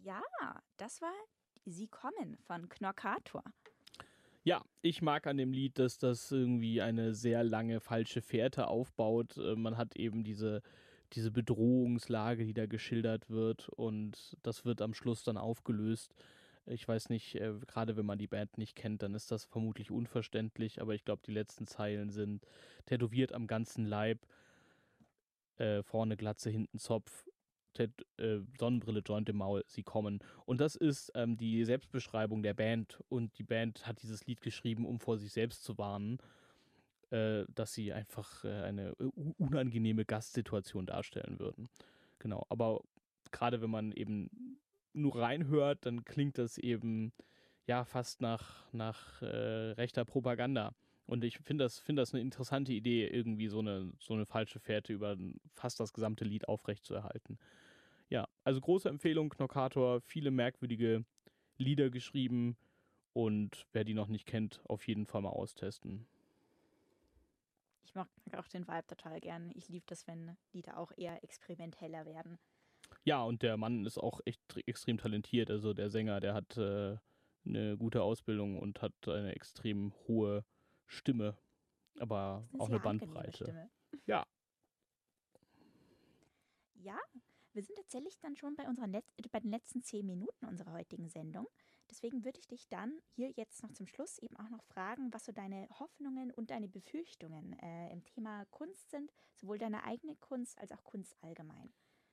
Ja, das war Sie kommen von Knorkator. Ja, ich mag an dem Lied, dass das irgendwie eine sehr lange falsche Fährte aufbaut. Man hat eben diese Bedrohungslage, die da geschildert wird, und das wird am Schluss dann aufgelöst. Ich weiß nicht, gerade wenn man die Band nicht kennt, dann ist das vermutlich unverständlich, aber ich glaube, die letzten Zeilen sind tätowiert am ganzen Leib, vorne Glatze, hinten Zopf, Sonnenbrille, Joint im Maul, sie kommen. Und das ist die Selbstbeschreibung der Band. Und die Band hat dieses Lied geschrieben, um vor sich selbst zu warnen, dass sie einfach eine unangenehme Gastsituation darstellen würden. Genau, aber gerade wenn man eben nur reinhört, dann klingt das eben ja fast nach rechter Propaganda. Und ich find das eine interessante Idee, irgendwie so eine falsche Fährte über fast das gesamte Lied aufrechtzuerhalten. Ja, also große Empfehlung, Knorkator, viele merkwürdige Lieder geschrieben, und wer die noch nicht kennt, auf jeden Fall mal austesten. Ich mag auch den Vibe total gern. Ich liebe das, wenn Lieder auch eher experimenteller werden. Ja, und der Mann ist auch echt extrem talentiert. Also der Sänger, der hat eine gute Ausbildung und hat eine extrem hohe Stimme, aber Das ist eine auch eine sehr angenehme Bandbreite. Stimme. Ja, Ja, wir sind tatsächlich dann schon bei den letzten 10 Minuten unserer heutigen Sendung. Deswegen würde ich dich dann hier jetzt noch zum Schluss eben auch noch fragen, was so deine Hoffnungen und deine Befürchtungen im Thema Kunst sind, sowohl deine eigene Kunst als auch Kunst allgemein.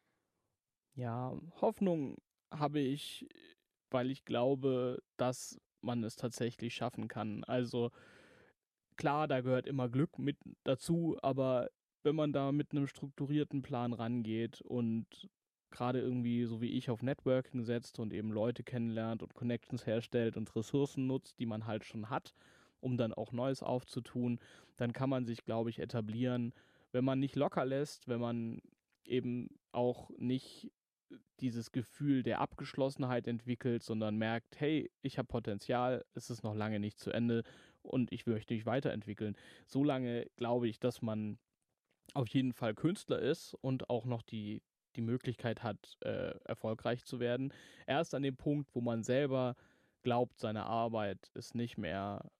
ja, Hoffnung habe ich, weil ich glaube, dass man es tatsächlich schaffen kann. Also klar, da gehört immer Glück mit dazu, aber wenn man da mit einem strukturierten Plan rangeht und gerade irgendwie so wie ich auf Networking setzt und eben Leute kennenlernt und Connections herstellt und Ressourcen nutzt, die man halt schon hat, um dann auch Neues aufzutun, dann kann man sich, glaube ich, etablieren, wenn man nicht locker lässt, wenn man eben auch nicht dieses Gefühl der Abgeschlossenheit entwickelt, sondern merkt, hey, ich habe Potenzial, es ist noch lange nicht zu Ende und ich möchte mich weiterentwickeln. Solange glaube ich, dass man auf jeden Fall Künstler ist und auch noch die Möglichkeit hat, erfolgreich zu werden. Erst an dem Punkt, wo man selber glaubt, seine Arbeit ist nicht mehr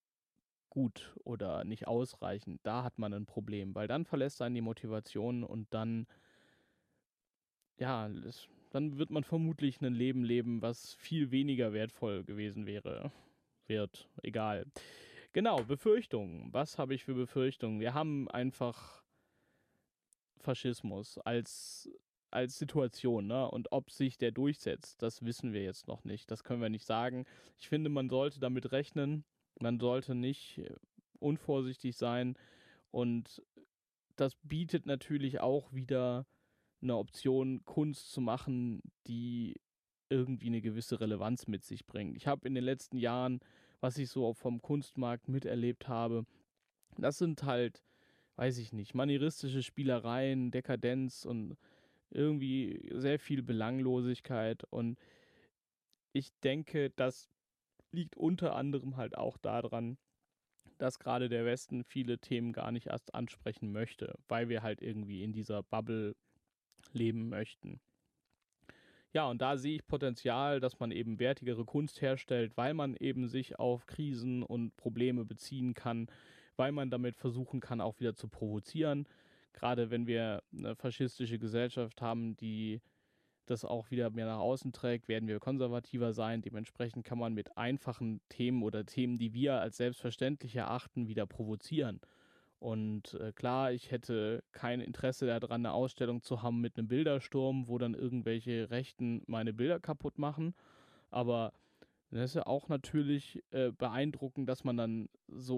gut oder nicht ausreichend, da hat man ein Problem, weil dann verlässt einen die Motivation, und dann ja, dann wird man vermutlich ein Leben leben, was viel weniger wertvoll gewesen wäre. Wird, egal. Genau, Befürchtungen. Was habe ich für Befürchtungen? Wir haben einfach Faschismus als Situation, ne? Und ob sich der durchsetzt, das wissen wir jetzt noch nicht. Das können wir nicht sagen. Ich finde, man sollte damit rechnen. Man sollte nicht unvorsichtig sein. Und das bietet natürlich auch wieder eine Option, Kunst zu machen, die irgendwie eine gewisse Relevanz mit sich bringt. Ich habe in den letzten Jahren, was ich so vom Kunstmarkt miterlebt habe, das sind halt, weiß ich nicht, manieristische Spielereien, Dekadenz und irgendwie sehr viel Belanglosigkeit. Und ich denke, das liegt unter anderem halt auch daran, dass gerade der Westen viele Themen gar nicht erst ansprechen möchte, weil wir halt irgendwie in dieser Bubble leben möchten. Ja, und da sehe ich Potenzial, dass man eben wertigere Kunst herstellt, weil man eben sich auf Krisen und Probleme beziehen kann, weil man damit versuchen kann, auch wieder zu provozieren. Gerade wenn wir eine faschistische Gesellschaft haben, die das auch wieder mehr nach außen trägt, werden wir konservativer sein. Dementsprechend kann man mit einfachen Themen oder Themen, die wir als selbstverständlich erachten, wieder provozieren. Und klar, ich hätte kein Interesse daran, eine Ausstellung zu haben mit einem Bildersturm, wo dann irgendwelche Rechten meine Bilder kaputt machen. Aber das ist ja auch natürlich beeindruckend, dass man dann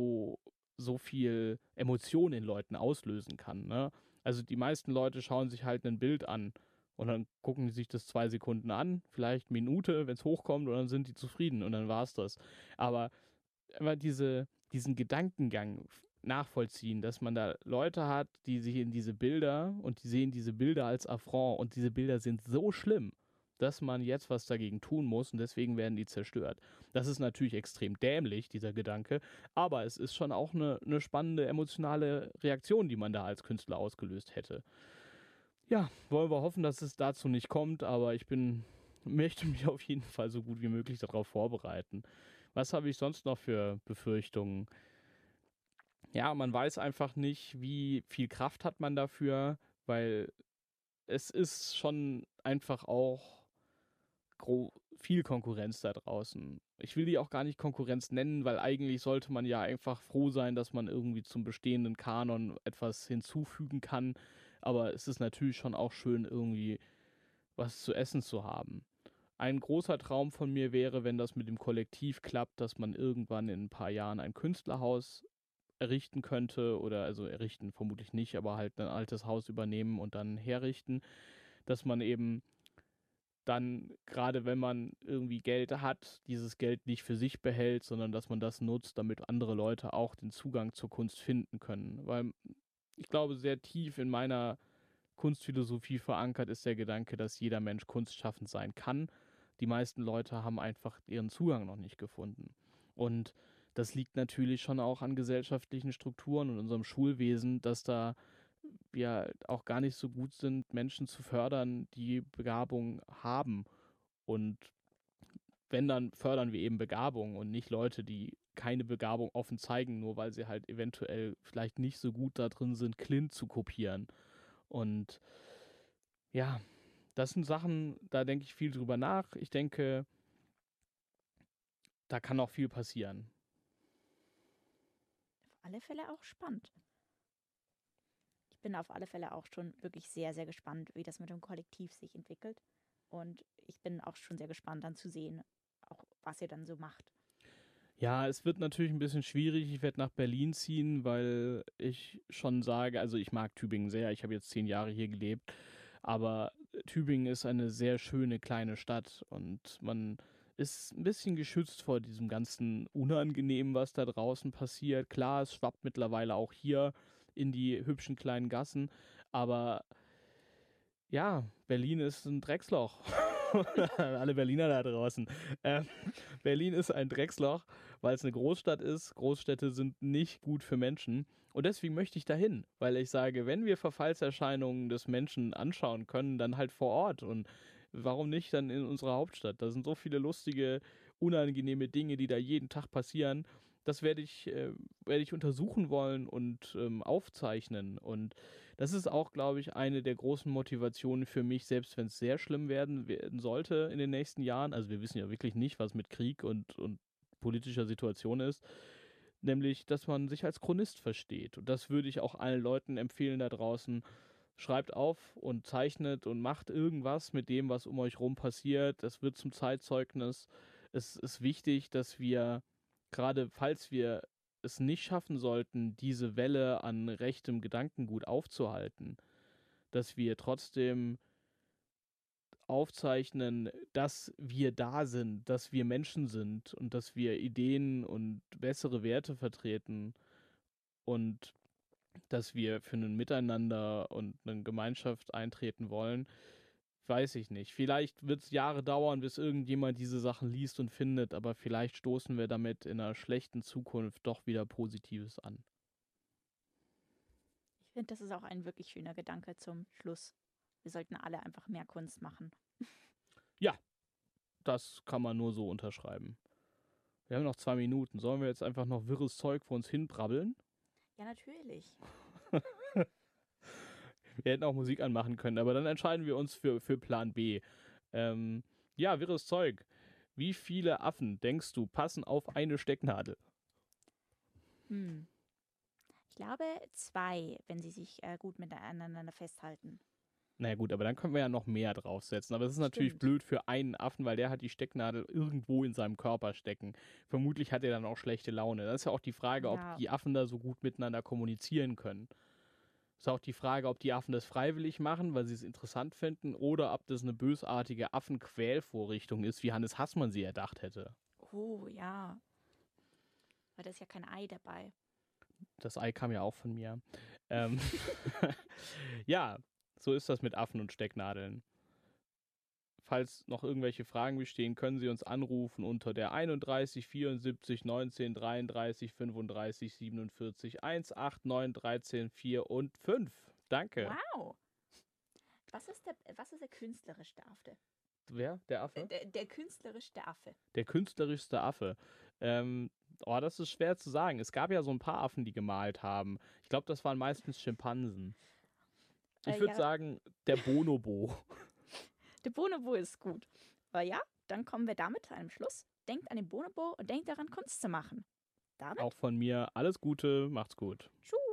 so viel Emotion in Leuten auslösen kann. Ne? Also die meisten Leute schauen sich halt ein Bild an und dann gucken die sich das 2 Sekunden an, vielleicht Minute, wenn es hochkommt, und dann sind die zufrieden und dann war's das. Aber diesen Gedankengang nachvollziehen, dass man da Leute hat, die sich in diese Bilder, und die sehen diese Bilder als Affront, und diese Bilder sind so schlimm, dass man jetzt was dagegen tun muss, und deswegen werden die zerstört. Das ist natürlich extrem dämlich, dieser Gedanke, aber es ist schon auch eine spannende emotionale Reaktion, die man da als Künstler ausgelöst hätte. Ja, wollen wir hoffen, dass es dazu nicht kommt, aber ich bin möchte mich auf jeden Fall so gut wie möglich darauf vorbereiten. Was habe ich sonst noch für Befürchtungen? Ja, man weiß einfach nicht, wie viel Kraft hat man dafür, weil es ist schon einfach auch viel Konkurrenz da draußen. Ich will die auch gar nicht Konkurrenz nennen, weil eigentlich sollte man ja einfach froh sein, dass man irgendwie zum bestehenden Kanon etwas hinzufügen kann. Aber es ist natürlich schon auch schön, irgendwie was zu essen zu haben. Ein großer Traum von mir wäre, wenn das mit dem Kollektiv klappt, dass man irgendwann in ein paar Jahren ein Künstlerhaus errichten könnte oder also errichten vermutlich nicht, aber halt ein altes Haus übernehmen und dann herrichten, dass man eben dann, gerade wenn man irgendwie Geld hat, dieses Geld nicht für sich behält, sondern dass man das nutzt, damit andere Leute auch den Zugang zur Kunst finden können. Weil ich glaube, sehr tief in meiner Kunstphilosophie verankert ist der Gedanke, dass jeder Mensch kunstschaffend sein kann. Die meisten Leute haben einfach ihren Zugang noch nicht gefunden. Und das liegt natürlich schon auch an gesellschaftlichen Strukturen und unserem Schulwesen, dass da wir auch gar nicht so gut sind, Menschen zu fördern, die Begabung haben. Und wenn, dann fördern wir eben Begabung und nicht Leute, die keine Begabung offen zeigen, nur weil sie halt eventuell vielleicht nicht so gut da drin sind, Clint zu kopieren. Und ja, das sind Sachen, da denke ich viel drüber nach. Ich denke, da kann auch viel passieren. Auf alle Fälle auch spannend. Ich bin auf alle Fälle auch schon wirklich sehr, sehr gespannt, wie das mit dem Kollektiv sich entwickelt. Und ich bin auch schon sehr gespannt dann zu sehen, auch was ihr dann so macht. Ja, es wird natürlich ein bisschen schwierig. Ich werde nach Berlin ziehen, weil ich schon sage, also ich mag Tübingen sehr. Ich habe jetzt 10 Jahre hier gelebt. Aber Tübingen ist eine sehr schöne kleine Stadt und man ist ein bisschen geschützt vor diesem ganzen Unangenehmen, was da draußen passiert. Klar, es schwappt mittlerweile auch hier in die hübschen kleinen Gassen, aber ja, Berlin ist ein Drecksloch. Alle Berliner da draußen. Ähm, Berlin ist ein Drecksloch, weil es eine Großstadt ist. Großstädte sind nicht gut für Menschen. Und deswegen möchte ich dahin, weil ich sage, wenn wir Verfallserscheinungen des Menschen anschauen können, dann halt vor Ort. Und warum nicht dann in unserer Hauptstadt? Da sind so viele lustige, unangenehme Dinge, die da jeden Tag passieren. Das werde ich untersuchen wollen und aufzeichnen. Und das ist auch, glaube ich, eine der großen Motivationen für mich, selbst wenn es sehr schlimm werden sollte in den nächsten Jahren. Also wir wissen ja wirklich nicht, was mit Krieg und politischer Situation ist. Nämlich, dass man sich als Chronist versteht. Und das würde ich auch allen Leuten empfehlen da draußen. Schreibt auf und zeichnet und macht irgendwas mit dem, was um euch rum passiert. Es wird zum Zeitzeugnis. Es ist wichtig, dass wir, gerade falls wir es nicht schaffen sollten, diese Welle an rechtem Gedankengut aufzuhalten, dass wir trotzdem aufzeichnen, dass wir da sind, dass wir Menschen sind und dass wir Ideen und bessere Werte vertreten und dass wir für ein Miteinander und eine Gemeinschaft eintreten wollen, weiß ich nicht. Vielleicht wird es Jahre dauern, bis irgendjemand diese Sachen liest und findet, aber vielleicht stoßen wir damit in einer schlechten Zukunft doch wieder Positives an. Ich finde, das ist auch ein wirklich schöner Gedanke zum Schluss. Wir sollten alle einfach mehr Kunst machen. Ja, das kann man nur so unterschreiben. Wir haben noch 2 Minuten. Sollen wir jetzt einfach noch wirres Zeug vor uns hinbrabbeln? Ja, natürlich. Wir hätten auch Musik anmachen können, aber dann entscheiden wir uns für Plan B. Ähm, ja, wirres Zeug. Wie viele Affen, denkst du, passen auf eine Stecknadel? Hm. Ich glaube 2, wenn sie sich gut miteinander festhalten. Naja gut, aber dann können wir ja noch mehr draufsetzen. Aber es ist natürlich Stimmt. blöd für einen Affen, weil der hat die Stecknadel irgendwo in seinem Körper stecken. Vermutlich hat er dann auch schlechte Laune. Das ist ja auch die Frage, ob Ja, die Affen da so gut miteinander kommunizieren können. Ist auch die Frage, ob die Affen das freiwillig machen, weil sie es interessant finden, oder ob das eine bösartige Affenquälvorrichtung ist, wie Hannes Hassmann sie erdacht hätte. oh ja. Weil da ist ja kein Ei dabei. Das Ei kam ja auch von mir. Ähm ja, so ist das mit Affen und Stecknadeln. Falls noch irgendwelche Fragen bestehen, können Sie uns anrufen unter der 31 74 19 33 35 47 189 13 4 und 5. Danke. Wow. Was ist der künstlerischste Affe? Wer? Der Affe? Der künstlerischste Affe. Der künstlerischste Affe. Das ist schwer zu sagen. Es gab ja so ein paar Affen, die gemalt haben. Ich glaube, das waren meistens Schimpansen. Ich würde sagen, der Bonobo. Der Bonobo ist gut. Aber ja, dann kommen wir damit zu einem Schluss. Denkt an den Bonobo und denkt daran, Kunst zu machen. Damit Auch von mir alles Gute, macht's gut. Tschüss.